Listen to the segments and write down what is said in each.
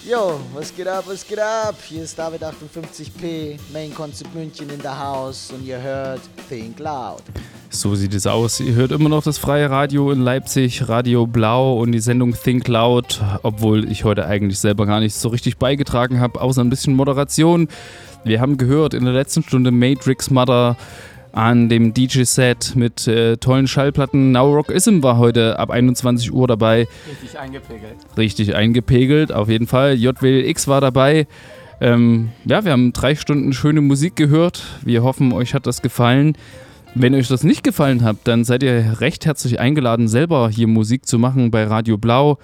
Yo, was geht ab, was geht ab? Hier ist David 58P, Main Concept München in der House und ihr hört Think Loud. So sieht es aus. Ihr hört immer noch das freie Radio in Leipzig, Radio Blau und die Sendung Think Loud, obwohl ich heute eigentlich selber gar nicht so richtig beigetragen habe, außer ein bisschen Moderation. Wir haben gehört in der letzten Stunde Matrix Mother an dem DJ-Set mit tollen Schallplatten. Now Rockism war heute ab 21 Uhr dabei. Richtig eingepegelt, auf jeden Fall. JWX war dabei. Wir haben 3 Stunden schöne Musik gehört. Wir hoffen, euch hat das gefallen. Wenn euch das nicht gefallen hat, dann seid ihr recht herzlich eingeladen, selber hier Musik zu machen bei Radio Blau.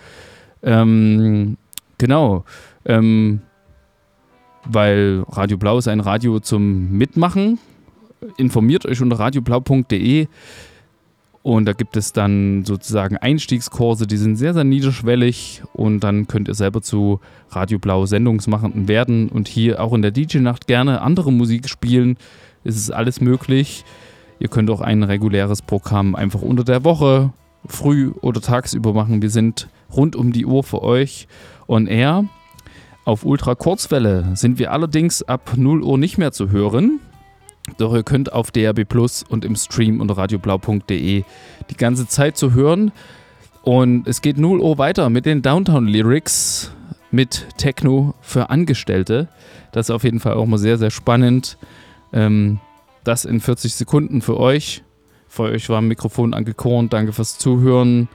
Weil Radio Blau ist ein Radio zum Mitmachen. Informiert euch unter radioblau.de und da gibt es dann sozusagen Einstiegskurse, die sind sehr, sehr niederschwellig und dann könnt ihr selber zu Radio Blau Sendungsmachenden werden und hier auch in der DJ-Nacht gerne andere Musik spielen. Es ist alles möglich. Ihr könnt auch ein reguläres Programm einfach unter der Woche, früh oder tagsüber machen. Wir sind rund um die Uhr für euch on air. Auf Ultra-Kurzwelle sind wir allerdings ab 0 Uhr nicht mehr zu hören. Doch ihr könnt auf DAB+ und im Stream unter radioblau.de die ganze Zeit zu hören. Und es geht 0 Uhr weiter mit den Downtown Lyrics mit Techno für Angestellte. Das ist auf jeden Fall auch mal sehr, sehr spannend. Das in 40 Sekunden für euch. Für euch war ein Mikrofon angekornt. Danke fürs Zuhören.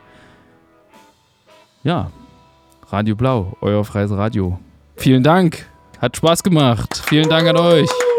Ja, Radio Blau, euer freies Radio. Vielen Dank. Hat Spaß gemacht. Vielen Dank an euch.